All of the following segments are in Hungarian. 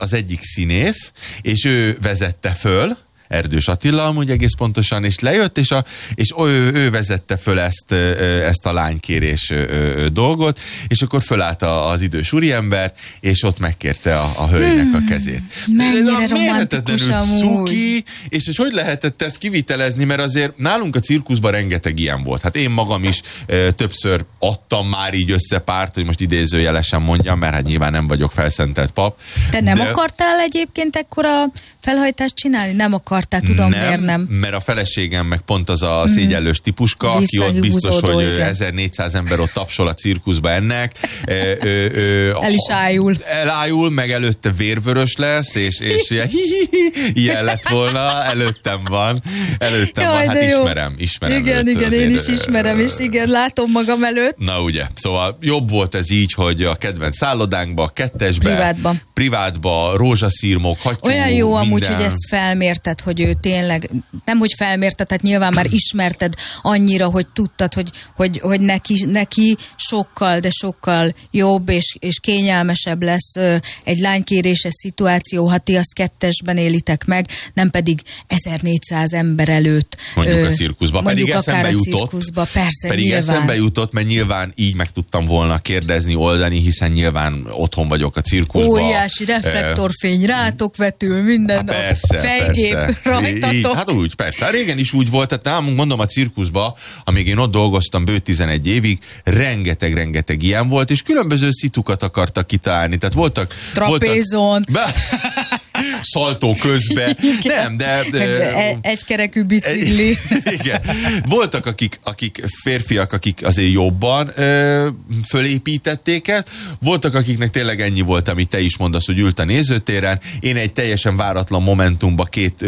az egyik színész, és ő vezette föl, Erdős Attila amúgy egész pontosan, és lejött, és ő vezette föl ezt a lánykérés dolgot, és akkor fölállt az idős úriember, és ott megkérte a hölgynek a kezét. Mennyire romantikus amúgy. Cuki, és hogy lehetett ezt kivitelezni, mert azért nálunk a cirkuszban rengeteg ilyen volt. Hát én magam is többször adtam már így össze párt, hogy most idézőjelesen mondjam, mert hát nyilván nem vagyok felszentelt pap. Te nem akartál egyébként ekkora felhajtást csinálni? Nem akartál, tudom, miért nem. Mert a feleségem meg pont az a szégyellős típuska, aki ott biztos, hogy 1400 ember ott tapsol a cirkuszba ennek. El is ájul. Elájul, meg előtte vérvörös lesz, és ilyen lett volna. Előttem van. Hát ismerem. Igen, én is ismerem, és igen, látom magam előtt. Na ugye, szóval jobb volt ez így, hogy a kedvenc szállodánkba, kettesbe, privátba, rózsaszírmok, hattyú, olyan jó minden. amúgy, hogy ezt felmérted, hogy ő tényleg, nem hogy felmérted, hát nyilván már ismerted annyira, hogy tudtad, hogy neki sokkal, de sokkal jobb és kényelmesebb lesz egy lánykéréses szituáció, ha ti azt kettesben élitek meg, nem pedig 1400 ember előtt. Mondjuk a cirkuszba. Pedig eszembe jutott, mert nyilván így meg tudtam volna kérdezni, oldani, hiszen nyilván otthon vagyok a cirkuszban. Óriási reflektorfény, rátok vetül minden persze, fejgép rajtatok. Hát úgy, persze. Régen is úgy volt, tehát nálunk mondom a cirkuszba, amíg én ott dolgoztam bő 11 évig, rengeteg ilyen volt, és különböző szitukat akartak kitalálni. Tehát voltak... Trapézon. Szaltó közbe. Nem, de... Egykerekű bicikli. Igen. Voltak akik férfiak, akik azért jobban fölépítették ezt. Voltak, akiknek tényleg ennyi volt, amit te is mondasz, hogy ült a nézőtéren. Én egy teljesen váratlan momentumban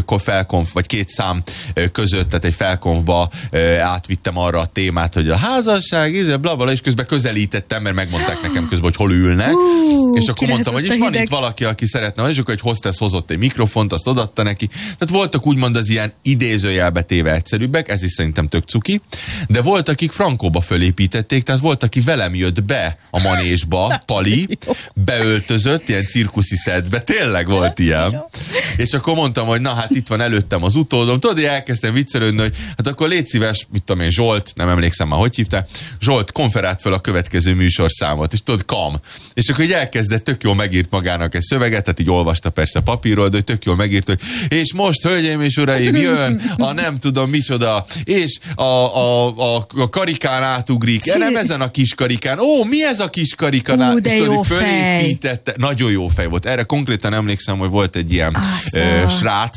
két szám között, tehát egy felkonfba átvittem arra a témát, hogy a házasság, blablabla, és közben közelítettem, mert megmondták nekem közben, hogy hol ülnek. És akkor mondtam, hogy van itt valaki, aki szeretne, és akkor egy hostess hozott egy mikrofont, azt odaadta neki. Tehát voltak úgymond az ilyen idézőjelbe téve egyszerűbbek, ez is szerintem tök cuki, de volt, akik frankóba fölépítették, tehát volt, aki velem jött be a manésba, Pali, beöltözött, ilyen cirkuszi szedbe, tényleg volt ilyen. És akkor mondtam, hogy na hát itt van előttem az utódom, tudod, elkezdtem viccelődni, hogy hát akkor légy szíves, mit tudom én, Zsolt, nem emlékszem már, hogy hívta, Zsolt, konferált fel a következő műsorszámot, és tudod, kam. És akkor így elkezdett, tök jól megírt magának egy szöveget, tehát így olvasta persze papírról, de hogy tök jól megírt, hogy és most, hölgyeim és uraim, jön a nem tudom micsoda, és a karikán átugrik, nem ezen a kis karikán, mi ez a kis karikán? De jó fej. Nagyon jó fej volt. Erre konkrétan emlékszem, hogy volt egy ilyen srác,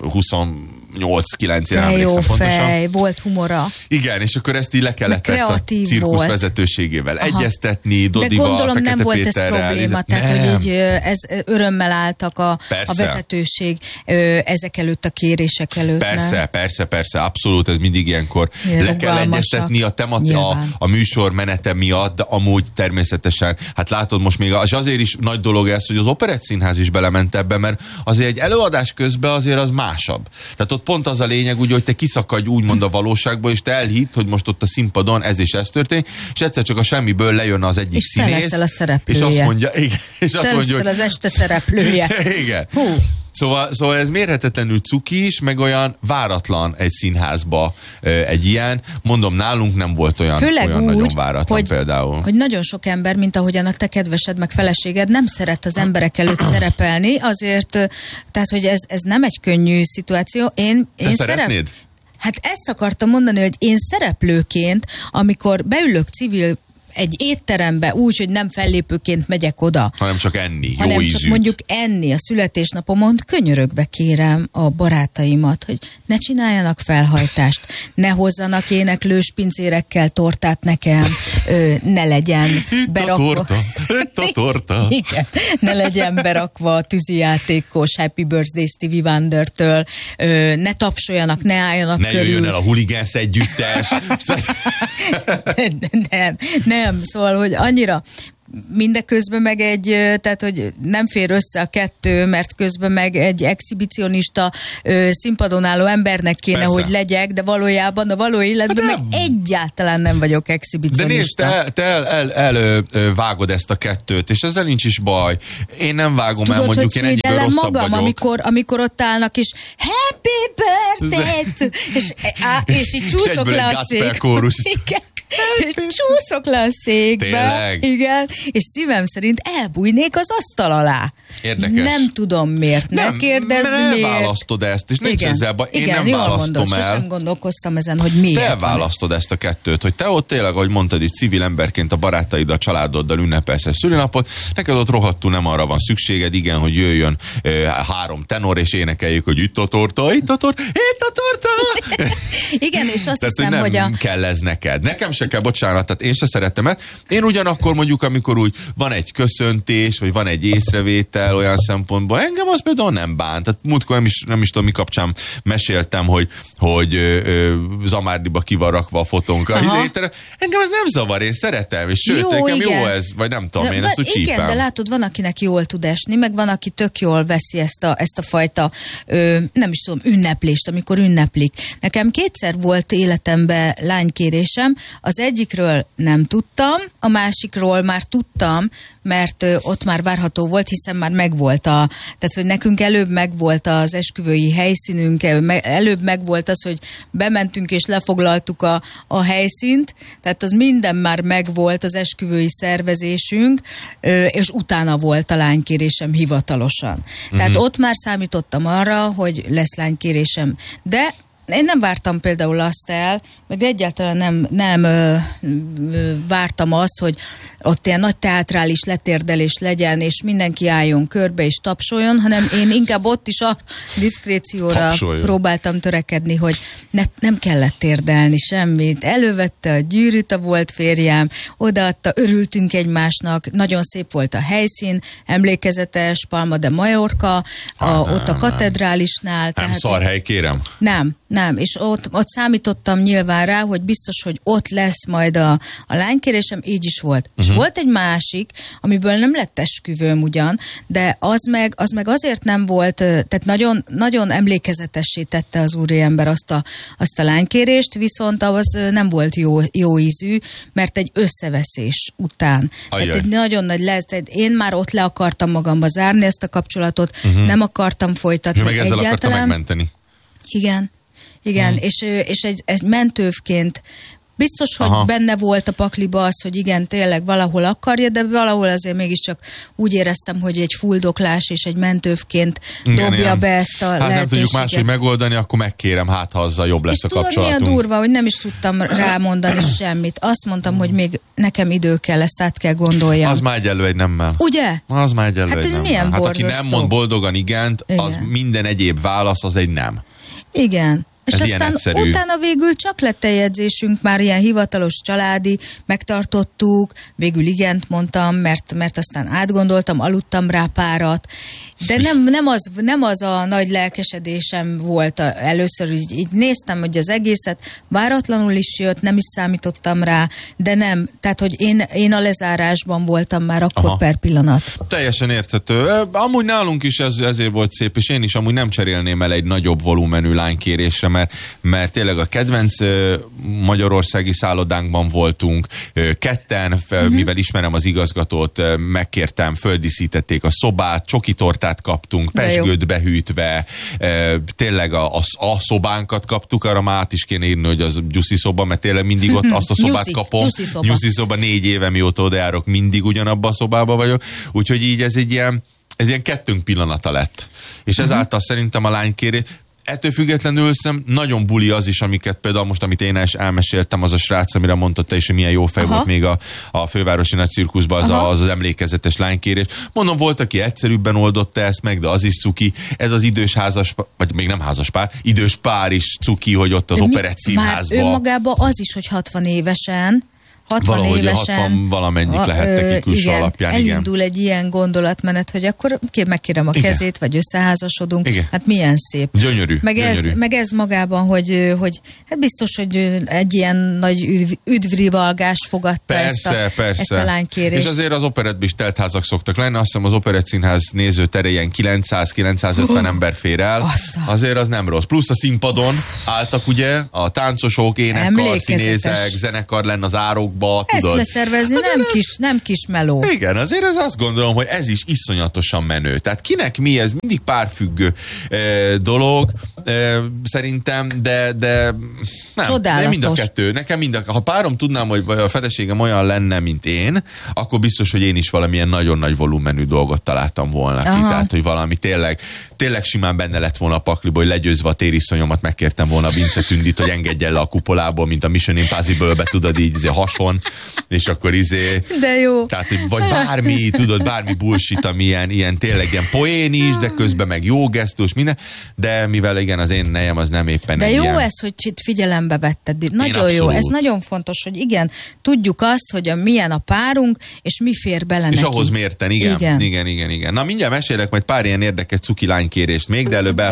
28-9 éven emlékszem pontosan. Volt humora. Igen, és akkor ezt így le kellett ezt a cirkusz vezetőségével egyeztetni, Dodival, de gondolom Fekete nem volt Péterrel, ez probléma, tehát hogy így ez örömmel álltak a vezetőség ezek előtt, a kérések előtt. Persze, abszolút, ez mindig ilyenkor le kell egyeztetni a műsor menete miatt, de amúgy természetesen, hát látod most még, azért is nagy dolog ez, hogy az Operettszínház is belement ebbe, mert azért egy előadás közben azért az másabb. Tehát ott pont az a lényeg, ugye, hogy te kiszakadj úgymond a valóságból, és te elhidd, hogy most ott a színpadon ez és ez történik, és egyszer csak a semmiből lejön az egyik színész. És te leszel a szereplője. És azt mondja, igen. És azt mondja, hogy az este szereplője. Igen. Szóval ez mérhetetlenül cuki is, meg olyan váratlan egy színházba egy ilyen. Mondom, nálunk nem volt olyan nagyon váratlan például. Hogy nagyon sok ember, mint ahogyan a te kedvesed meg feleséged nem szeret az emberek előtt szerepelni, azért, tehát, hogy ez nem egy könnyű szituáció. Én szeretnéd? Hát ezt akartam mondani, hogy én szereplőként, amikor beülök civil egy étterembe úgy, hogy nem fellépőként megyek oda. Hanem csak enni, hanem jó ízűt. Csak mondjuk enni a születésnapomon, könyörögve kérem a barátaimat, hogy ne csináljanak felhajtást, ne hozzanak éneklős pincérekkel tortát nekem, ne legyen berakva. Itt a torta. Igen, ne legyen berakva a tűzijátékos Happy Birthday Stevie Wondertől, ne tapsoljanak, ne álljanak körül. Ne jöjjön el a Hooligans együttes. Nem, szóval, hogy annyira mindeközben meg tehát hogy nem fér össze a kettő, mert közben meg egy exhibicionista színpadon álló embernek kéne, persze, hogy legyek, de valójában a való életben meg egyáltalán nem vagyok exhibicionista. De nézd, te elvágod ezt a kettőt, és ezzel nincs is baj. Én nem vágom. Tudod, el, mondjuk én ennyiből rosszabb magam, vagyok. Amikor ott állnak, és happy birthday! és így csúszok le a székbe. És csúszok le a székbe. Tényleg? Igen, és szívem szerint elbújnék az asztal alá. Érdekes. Nem tudom miért. Ne kérdezz miért. Nem választod ezt, és nincs ezzel baj. Én nem választom el. Sosem gondolkoztam ezen, hogy miért. Te választod ezt a kettőt, hogy te ott tényleg, ahogy mondtad, így civil emberként a barátaiddal, a családoddal ünnepelsz egy szülinapot, neked ott rohadtul nem arra van szükséged, igen, hogy jöjjön 3 tenor, és énekeljük, hogy itt a torta, itt a torta, itt a torta. Igen, és azt tehát, hiszem, hogy nem kell ez neked. Nekem se kell, bocsánat, tehát én se szeretem ezt. Én ugyanakkor mondjuk, amikor úgy van egy köszöntés, vagy van egy észrevétel olyan szempontból, engem az például nem bánt. Tehát múltkor nem is tudom, mi kapcsán meséltem, hogy Zamárdiba ki van rakva a fotónk. Engem ez nem zavar, én szeretem, és sőt, nekem jó ez, vagy nem tudom, én ezt úgy csípem. Igen, de látod, van, akinek jól tud esni, meg van, aki tök jól veszi ezt a fajta, nem is tudom, ünneplést, amikor ünneplik. Nekem 2-szer volt életemben lánykérésem, az egyikről nem tudtam, a másikról már tudtam, mert ott már várható volt, hiszen már megvolt tehát, hogy nekünk előbb megvolt az esküvői helyszínünk, előbb megvolt az, hogy bementünk és lefoglaltuk a helyszínt, tehát az minden már megvolt, az esküvői szervezésünk, és utána volt a lánykérésem hivatalosan. Tehát ott már számítottam arra, hogy lesz lánykérésem. De én nem vártam például azt el, meg egyáltalán nem vártam azt, hogy ott ilyen nagy teátrális letérdelés legyen, és mindenki álljon körbe és tapsoljon, hanem én inkább ott is a diszkrécióra próbáltam törekedni, hogy nem kellett térdelni semmit. Elővette a gyűrűt a volt férjem, odaadta, örültünk egymásnak, nagyon szép volt a helyszín, emlékezetes, Palma de Mallorca, ott a katedrálisnál. Nem szarhely, kérem? Nem, és ott számítottam nyilván rá, hogy biztos, hogy ott lesz majd a lánykérésem, így is volt. És volt egy másik, amiből nem lett esküvőm ugyan, de az meg azért nem volt, tehát nagyon, nagyon emlékezetessé tette az úriember azt a lánykérést, viszont az nem volt jó ízű, mert egy összeveszés után. Tehát egy nagyon nagy én már ott le akartam magamba zárni ezt a kapcsolatot, nem akartam folytatni meg ezzel akartam megmenteni. Igen, és egy mentővként biztos, hogy benne volt a pakliba az, hogy igen, tényleg valahol akarja, de valahol azért mégiscsak úgy éreztem, hogy egy fuldoklás és egy mentővként dobja be ezt a lehetőséget. Nem tudjuk máshogy megoldani, akkor megkérem, ha azzal jobb lesz a kapcsolatunk. És milyen durva, hogy nem is tudtam rámondani semmit. Azt mondtam, hogy még nekem idő kell, ezt át kell gondoljam. Az már egyelő egy nemmel. Ugye? Az már egyelő egy nemmel. Milyen borzasztó. Aki nem mond boldogan igent, az minden egyéb válasz, az egy nem. Igen. És ez aztán utána végül csak lett egy jegyzésünk, már ilyen hivatalos családi, megtartottuk, végül igent mondtam, mert aztán átgondoltam, aludtam rá párat, de nem az a nagy lelkesedésem volt először, így néztem, hogy az egészet váratlanul is jött, nem is számítottam rá, de nem, tehát hogy én a lezárásban voltam már akkor per pillanat. Teljesen érthető. Amúgy nálunk is ezért volt szép, és én is amúgy nem cserélném el egy nagyobb volumenű lánykérésre, mert tényleg a kedvenc magyarországi szállodánkban voltunk, ketten, mivel ismerem az igazgatót, megkértem, földíszítették a szobát, csoki tortát kaptunk, pezsgőt behűtve, tényleg a szobánkat kaptuk, arra már át is kéne írni, hogy az gyuszi szoba, mert tényleg mindig ott azt a szobát kapom. Nyuszi szoba, 4 éve mióta odajárok, mindig ugyanabban a szobában vagyok, úgyhogy így ez ilyen kettőnk pillanata lett. És ezáltal szerintem a lánykérés, ettől függetlenül nagyon buli az is, amiket például most, amit én elmeséltem, az a srác, amire mondtad te is, hogy milyen jó fej volt még a fővárosi nagy cirkuszban, az emlékezetes lánykérés. Mondom, volt, aki egyszerűbben oldotta ezt meg, de az is cuki. Ez az idős házaspár, vagy még nem házaspár, idős pár is cuki, hogy ott az Operett Színházban. Már önmagában az is, hogy 60 évesen 60 valahogy évesen 60 valamennyik lehettek külső igen, alapján. elindul egy ilyen gondolatmenet, hogy akkor megkérem a kezét, vagy összeházasodunk. Igen. Hát milyen szép. Gyönyörű. Meg ez magában, hogy hát biztos, hogy egy ilyen nagy üdvrivalgás fogadta ezt a lánykérést. És azért az operettben is teltházak szoktak lenni. Azt hiszem az Operettszínház nézőterén 900-950 ember fér el. Azért az nem rossz. Plusz a színpadon álltak ugye a táncosok, énekkar, színészek, zenekar lenne az árokba. Ezt leszervezni nem kis meló. Igen, azért ez azt gondolom, hogy ez is iszonyatosan menő. Tehát kinek mi, ez mindig párfüggő dolog, szerintem, de nem. Csodálatos. De mind a kettő. Nekem ha párom tudnám, hogy a feleségem olyan lenne, mint én, akkor biztos, hogy én is valamilyen nagyon nagy volumenű dolgot találtam volna ki. Tehát, hogy valami tényleg simán benne lett volna a pakliba, hogy legyőzve a tériszonyomat megkértem volna Vince Tündit, hogy engedjen le a kupolából, mint a Mission Impossible-be, tudod, így hason, és akkor De jó. Tehát, hogy vagy bármi bullshit, ami ilyen tényleg ilyen poén is, de közben meg jó gesztus, minden, de mivel igen, az én nejem az nem éppen de egy jó ilyen. ez, hogy figyelembe vetted. Nagyon jó. Ez nagyon fontos, hogy igen, tudjuk azt, hogy milyen a párunk, és mi fér bele neki. És ahhoz mérten, igen. Na mindjárt mesélek majd pár ilyen érdekes cuki lánykérést még, de előbb